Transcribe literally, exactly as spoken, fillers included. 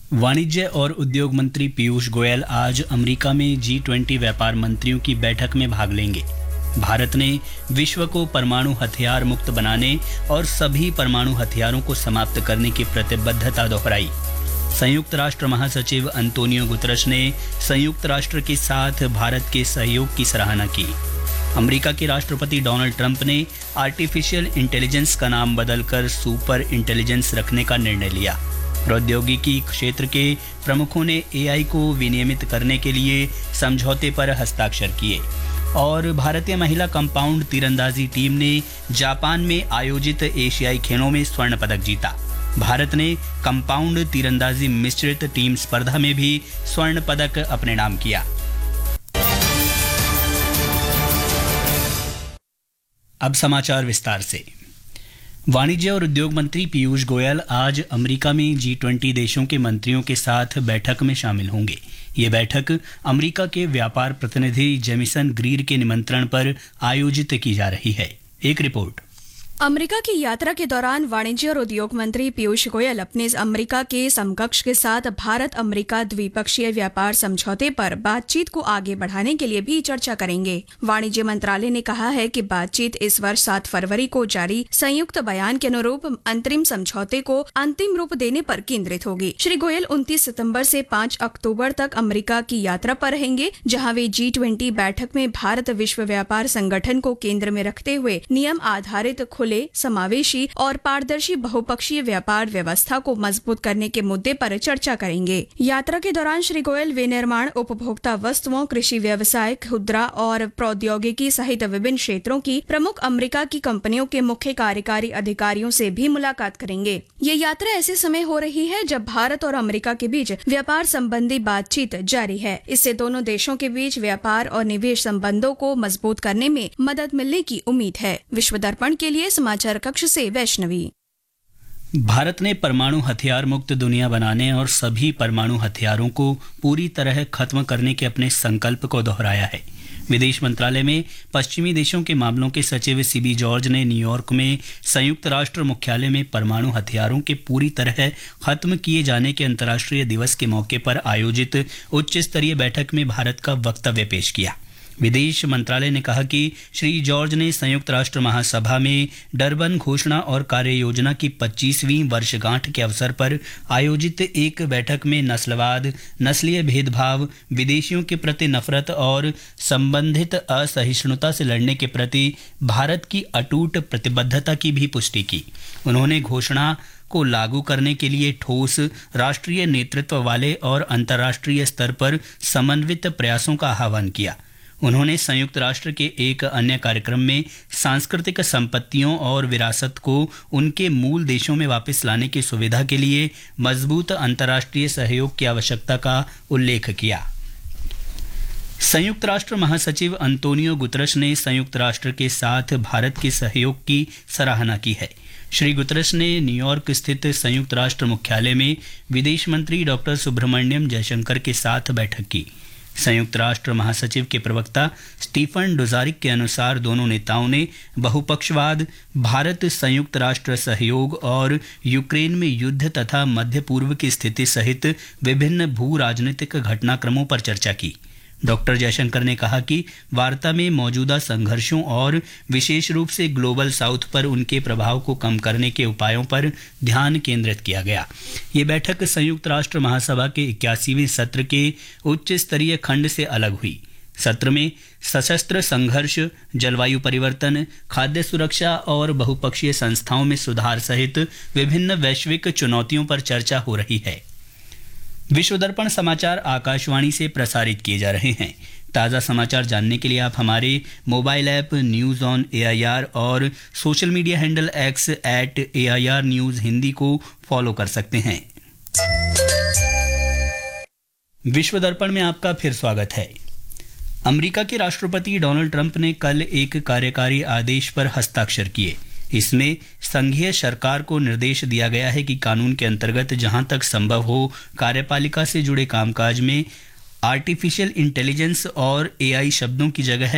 वाणिज्य और उद्योग मंत्री पीयूष गोयल आज अमेरिका में जी ट्वेंटी व्यापार मंत्रियों की बैठक में भाग लेंगे। भारत ने विश्व को परमाणु हथियार मुक्त बनाने और सभी परमाणु हथियारों को समाप्त करने की प्रतिबद्धता दोहराई। संयुक्त राष्ट्र महासचिव अंतोनियो गुतरश ने संयुक्त राष्ट्र के साथ भारत के सहयोग की सराहना की। अमेरिका के राष्ट्रपति डोनाल्ड ट्रंप ने आर्टिफिशियल इंटेलिजेंस का नाम बदलकर सुपर इंटेलिजेंस रखने का निर्णय लिया। प्रौद्योगिकी क्षेत्र के प्रमुखों ने एआई को विनियमित करने के लिए समझौते पर हस्ताक्षर किए और भारतीय महिला कंपाउंड तीरंदाजी टीम ने जापान में आयोजित एशियाई खेलों में स्वर्ण पदक जीता। भारत ने कंपाउंड तीरंदाजी मिश्रित टीम स्पर्धा में भी स्वर्ण पदक अपने नाम किया। अब समाचार विस्तार से। वाणिज्य और उद्योग मंत्री पीयूष गोयल आज अमेरिका में जी ट्वेंटी देशों के मंत्रियों के साथ बैठक में शामिल होंगे। ये बैठक अमेरिका के व्यापार प्रतिनिधि जेमिसन ग्रीर के निमंत्रण पर आयोजित की जा रही है। एक रिपोर्ट। अमेरिका की यात्रा के दौरान वाणिज्य और उद्योग मंत्री पीयूष गोयल अपने अमेरिका के समकक्ष के साथ भारत अमेरिका द्विपक्षीय व्यापार समझौते पर बातचीत को आगे बढ़ाने के लिए भी चर्चा करेंगे। वाणिज्य मंत्रालय ने कहा है कि बातचीत इस वर्ष सात फरवरी को जारी संयुक्त बयान के अनुरूप अंतरिम समझौते को अंतिम रूप देने पर केंद्रित होगी। श्री गोयल उनतीस सितम्बर से पाँच अक्टूबर तक अमेरिका की यात्रा पर रहेंगे, जहाँ वे जी ट्वेंटी बैठक में भारत विश्व व्यापार संगठन को केंद्र में रखते हुए नियम आधारित समावेशी और पारदर्शी बहुपक्षीय व्यापार व्यवस्था को मजबूत करने के मुद्दे पर चर्चा करेंगे। यात्रा के दौरान श्री गोयल विनिर्माण, उपभोक्ता वस्तुओं, कृषि व्यवसाय, खुदरा और प्रौद्योगिकी सहित विभिन्न क्षेत्रों की प्रमुख अमेरिका की कंपनियों के मुख्य कार्यकारी अधिकारियों से भी मुलाकात करेंगे। ये यात्रा ऐसे समय हो रही है जब भारत और अमेरिका के बीच व्यापार संबंधी बातचीत जारी है। इससे दोनों देशों के बीच व्यापार और निवेश संबंधों को मजबूत करने में मदद मिलने की उम्मीद है। विश्व दर्पण के लिए समाचार कक्ष से वैष्णवी। भारत ने परमाणु हथियार मुक्त दुनिया बनाने और सभी परमाणु हथियारों को पूरी तरह खत्म करने के अपने संकल्प को दोहराया है। विदेश मंत्रालय में पश्चिमी देशों के मामलों के सचिव सीबी जॉर्ज ने न्यूयॉर्क में संयुक्त राष्ट्र मुख्यालय में परमाणु हथियारों के पूरी तरह खत्म किए जाने के अंतर्राष्ट्रीय दिवस के मौके पर आयोजित उच्च स्तरीय बैठक में भारत का वक्तव्य पेश किया। विदेश मंत्रालय ने कहा कि श्री जॉर्ज ने संयुक्त राष्ट्र महासभा में डरबन घोषणा और कार्य योजना की पच्चीसवीं वर्षगांठ के अवसर पर आयोजित एक बैठक में नस्लवाद, नस्लीय भेदभाव, विदेशियों के प्रति नफरत और संबंधित असहिष्णुता से लड़ने के प्रति भारत की अटूट प्रतिबद्धता की भी पुष्टि की। उन्होंने घोषणा को लागू करने के लिए ठोस राष्ट्रीय नेतृत्व वाले और अंतर्राष्ट्रीय स्तर पर समन्वित प्रयासों का आह्वान किया। उन्होंने संयुक्त राष्ट्र के एक अन्य कार्यक्रम में सांस्कृतिक संपत्तियों और विरासत को उनके मूल देशों में वापस लाने की सुविधा के लिए मजबूत अंतर्राष्ट्रीय सहयोग की आवश्यकता का उल्लेख किया। संयुक्त राष्ट्र महासचिव अंतोनियो गुतरश ने संयुक्त राष्ट्र के साथ भारत के सहयोग की सराहना की है। श्री गुतरश ने न्यूयॉर्क स्थित संयुक्त राष्ट्र मुख्यालय में विदेश मंत्री डॉक्टर सुब्रमण्यम जयशंकर के साथ बैठक की। संयुक्त राष्ट्र महासचिव के प्रवक्ता स्टीफन डुजारिक के अनुसार दोनों नेताओं ने बहुपक्षवाद, भारत संयुक्त राष्ट्र सहयोग और यूक्रेन में युद्ध तथा मध्य पूर्व की स्थिति सहित विभिन्न भू राजनीतिक घटनाक्रमों पर चर्चा की। डॉक्टर जयशंकर ने कहा कि वार्ता में मौजूदा संघर्षों और विशेष रूप से ग्लोबल साउथ पर उनके प्रभाव को कम करने के उपायों पर ध्यान केंद्रित किया गया। ये बैठक संयुक्त राष्ट्र महासभा के इक्यासीवें सत्र के उच्च स्तरीय खंड से अलग हुई। सत्र में सशस्त्र संघर्ष, जलवायु परिवर्तन, खाद्य सुरक्षा और बहुपक्षीय संस्थाओं में सुधार सहित विभिन्न वैश्विक चुनौतियों पर चर्चा हो रही है। विश्व दर्पण समाचार आकाशवाणी से प्रसारित किए जा रहे हैं। ताज़ा समाचार जानने के लिए आप हमारे mobile app news on AIR और social media handle x eight AIR news Hindi को फॉलो कर सकते हैं। विश्व दर्पण में आपका फिर स्वागत है। अमेरिका के राष्ट्रपति डोनाल्ड ट्रंप ने कल एक कार्यकारी आदेश पर हस्ताक्षर किए। इसमें संघीय सरकार को निर्देश दिया गया है कि कानून के अंतर्गत जहां तक संभव हो कार्यपालिका से जुड़े कामकाज में आर्टिफिशियल इंटेलिजेंस और एआई शब्दों की जगह